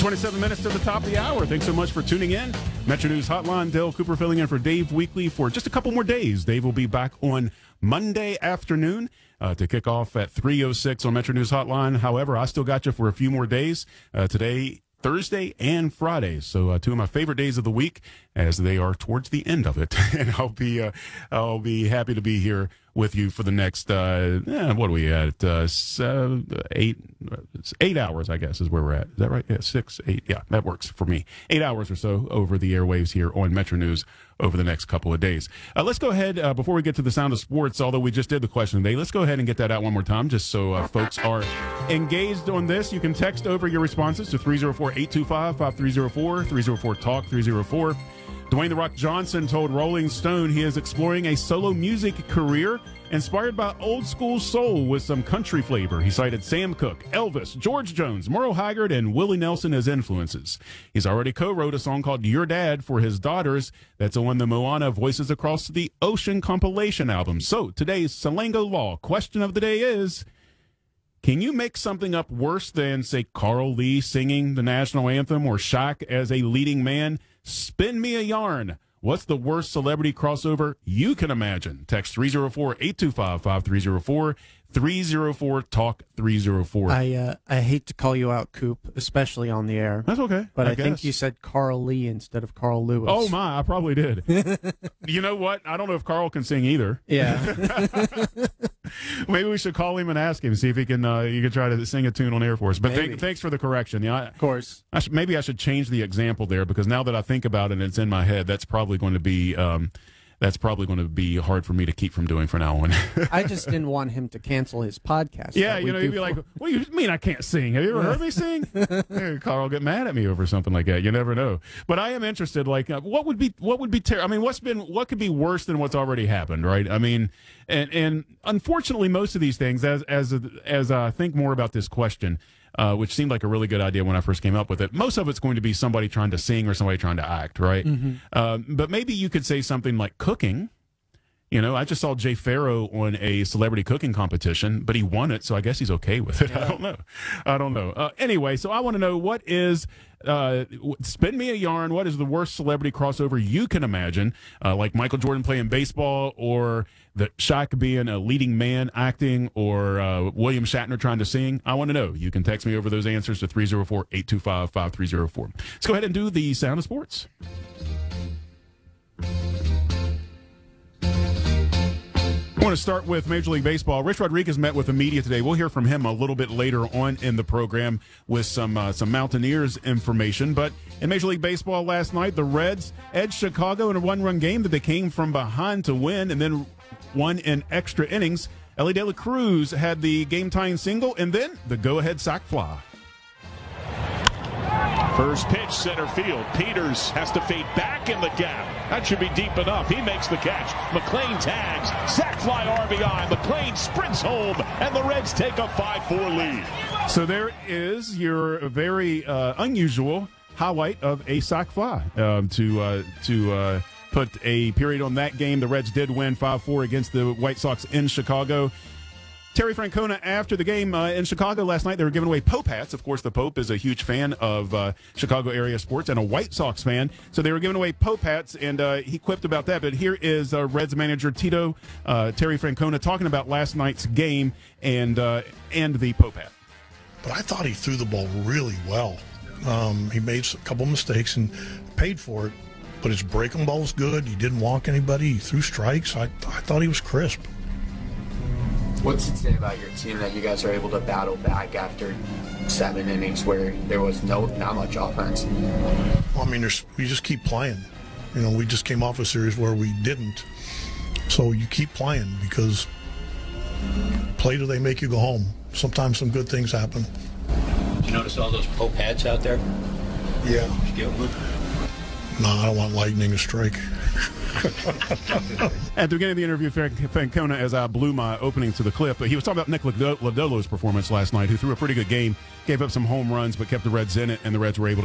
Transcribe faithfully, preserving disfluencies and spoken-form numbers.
twenty-seven minutes to the top of the hour. Thanks so much for tuning in. Metro News Hotline, Dale Cooper filling in for Dave Weekly for just a couple more days. Dave will be back on Monday afternoon uh, to kick off at three oh six on Metro News Hotline. However, I still got you for a few more days uh, today, Thursday, and Friday. So uh, two of my favorite days of the week as they are towards the end of it. And I'll be uh, I'll be happy to be here with you for the next, uh, eh, what are we at, uh, seven, eight, eight hours, I guess, is where we're at. Is that right? Yeah, six, eight. Yeah, that works for me. Eight hours or so over the airwaves here on Metro News over the next couple of days. Uh, let's go ahead, uh, before we get to the sound of sports, although we just did the question of the day, let's go ahead and get that out one more time just so uh, folks are engaged on this. You can text over your responses to three oh four, eight two five, five three oh four, three oh four, talk, three oh four. Dwayne "The Rock" Johnson told Rolling Stone he is exploring a solo music career inspired by old school soul with some country flavor. He cited Sam Cooke, Elvis, George Jones, Merle Haggard, and Willie Nelson as influences. He's already co-wrote a song called Your Dad for his daughters that's on the Moana Voices Across the Ocean compilation album. So today's Salango Law question of the day is, can you make something up worse than, say, Carl Lee singing the national anthem or Shaq as a leading man? Spin me a yarn. What's the worst celebrity crossover you can imagine? Text three oh four, eight two five, five three oh four, three oh four, talk, three oh four. I uh, I hate to call you out, Coop, especially on the air. That's okay. But I, I think you said Carl Lee instead of Carl Lewis. Oh, my, I probably did. You know what? I don't know if Carl can sing either. Yeah. Maybe we should call him and ask him, see if he can uh, you can try to sing a tune on Air Force. But th- thanks for the correction. Yeah, I, of course. I should, maybe I should change the example there, because now that I think about it and it's in my head, that's probably going to be um, that's probably going to be hard for me to keep from doing from now on. I just didn't want him to cancel his podcast. Yeah, you know, he'd be like, what do you mean I can't sing? Have you ever heard me sing? Hey, Carl will get mad at me over something like that. You never know. But I am interested, like, uh, what would be, what would be, ter- I mean, what's been, what could be worse than what's already happened, right? I mean, and, and unfortunately, most of these things, as, as, as I think more about this question, Uh, which seemed like a really good idea when I first came up with it. Most of it's going to be somebody trying to sing or somebody trying to act, right? Mm-hmm. Uh, but maybe you could say something like cooking. You know, I just saw Jay Farrow on a celebrity cooking competition, but he won it, so I guess he's okay with it. Yeah. I don't know. I don't know. Uh, anyway, so I want to know, what is, uh, spin me a yarn, what is the worst celebrity crossover you can imagine? Uh, like Michael Jordan playing baseball, or the Shaq being a leading man acting, or uh, William Shatner trying to sing? I want to know. You can text me over those answers to three oh four, eight two five, five three oh four. Let's go ahead and do the Sound of Sports. I want to start with Major League Baseball. Rich Rodriguez met with the media today. We'll hear from him a little bit later on in the program with some uh, some Mountaineers information. But in Major League Baseball last night, the Reds edged Chicago in a one-run game that they came from behind to win, and then won in extra innings. Elly De La Cruz had the game-tying single, and then the go-ahead sac fly. First pitch, center field. Peters has to fade back in the gap. That should be deep enough. He makes the catch. McLean tags. Sac fly R B I. McLean sprints home, and the Reds take a five four lead. So there is your very uh, unusual highlight of a sac fly um, to uh, to uh, put a period on that game. The Reds did win five four against the White Sox in Chicago. Terry Francona, after the game uh, in Chicago last night, they were giving away Pope hats. Of course, the Pope is a huge fan of uh, Chicago area sports and a White Sox fan. So they were giving away Pope hats, and uh, he quipped about that. But here is uh, Reds manager Tito, uh, Terry Francona, talking about last night's game and uh, and the Pope hat. But I thought he threw the ball really well. Um, he made a couple mistakes and paid for it. But his breaking ball was good. He didn't walk anybody. He threw strikes. I, I thought he was crisp. What's it say about your team that you guys are able to battle back after seven innings where there was no not much offense? Well, I mean, there's, we just keep playing. You know, we just came off a series where we didn't. So you keep playing, because play till they make you go home. Sometimes some good things happen. Did you notice all those Pope hats out there? Yeah. Did you get one? No, I don't want lightning to strike. At the beginning of the interview, Francona, as I blew my opening to the clip, he was talking about Nick Lodolo's performance last night, who threw a pretty good game, gave up some home runs, but kept the Reds in it, and the Reds were able to